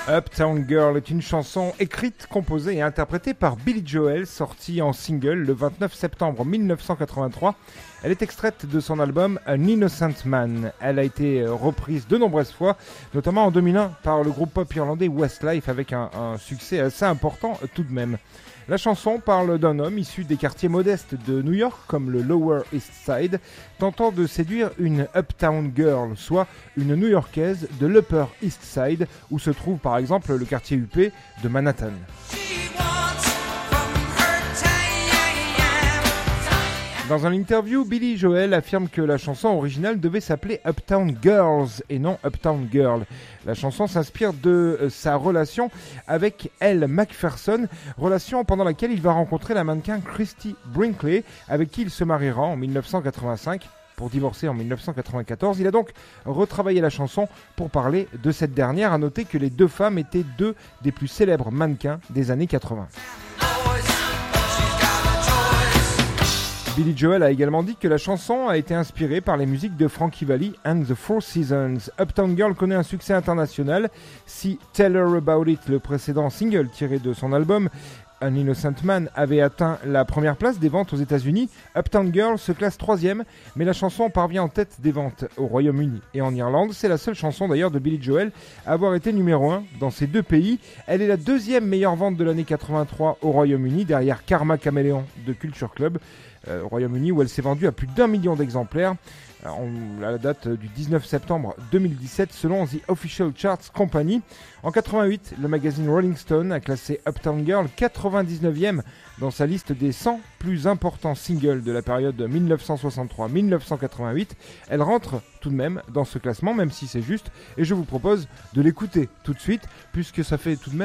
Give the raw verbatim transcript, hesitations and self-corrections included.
Uptown Girl est une chanson écrite, composée et interprétée par Billy Joel, sortie en single le vingt-neuf septembre mille neuf cent quatre-vingt-trois. Elle est extraite de son album An Innocent Man. Elle a été reprise de nombreuses fois, notamment en deux mille un par le groupe pop irlandais Westlife, avec un, un succès assez important tout de même. La chanson parle d'un homme issu des quartiers modestes de New York, comme le Lower East Side, tentant de séduire une Uptown Girl, soit une New-Yorkaise de l'Upper East Side, où se trouve par exemple le quartier huppé de Manhattan. Dans une interview, Billy Joel affirme que la chanson originale devait s'appeler Uptown Girls et non Uptown Girl. La chanson s'inspire de sa relation avec Elle Macpherson, relation pendant laquelle il va rencontrer la mannequin Christy Brinkley, avec qui il se mariera en mille neuf cent quatre-vingt-cinq. Pour divorcer en mille neuf cent quatre-vingt-quatorze, il a donc retravaillé la chanson pour parler de cette dernière. À noter que les deux femmes étaient deux des plus célèbres mannequins des années quatre-vingts. Billy Joel a également dit que la chanson a été inspirée par les musiques de Frankie Valli and the Four Seasons. Uptown Girl connaît un succès international. Si Tell Her About It, le précédent single tiré de son album An Innocent Man, avait atteint la première place des ventes aux États-Unis, Uptown Girl se classe troisième, mais la chanson parvient en tête des ventes au Royaume-Uni et en Irlande. C'est la seule chanson d'ailleurs de Billy Joel à avoir été numéro un dans ces deux pays. Elle est la deuxième meilleure vente de l'année quatre-vingt-trois au Royaume-Uni, derrière Karma Chameleon de Culture Club. Euh, au Royaume-Uni, où elle s'est vendue à plus d'un million d'exemplaires euh, à la date du dix-neuf septembre deux mille dix-sept selon The Official Charts Company. En quatre-vingt-huit, le magazine Rolling Stone a classé Uptown Girl quatre-vingt-dix-neuvième dans sa liste des cent plus importants singles de la période mille neuf cent soixante-trois à mille neuf cent quatre-vingt-huit. Elle rentre tout de même dans ce classement, même si c'est juste, et je vous propose de l'écouter tout de suite, puisque ça fait tout de même